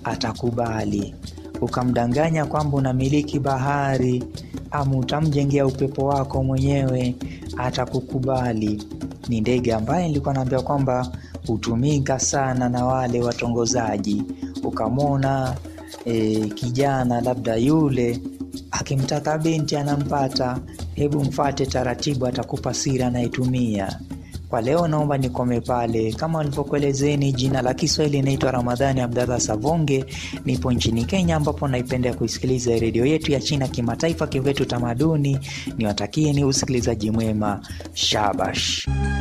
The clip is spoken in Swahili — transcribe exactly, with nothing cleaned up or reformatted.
atakubali. Ukamdanganya kwamba unamiliki bahari ama utamjengea upepo wako mwenyewe, atakukubali. Ni ndege ambaye nilikuwa naambia kwamba hutumika sana na wale watongozaji. Ukamwona e, kijana labda yule akimtaka binti anampata, hebu mfate taratibu, atakupa siri anaitumia. Kwa leo naomba nikome pale. Kama nilivyokuelezeni, jina la Kiswahili naitwa Ramadhani Abdalla Savonge. Nipo nchini Kenya ambapo naipenda kusikiliza redio yetu ya China Kimataifa Kivetu Tamaduni. Niwatakie ni usikilizaji mwema. Shabash.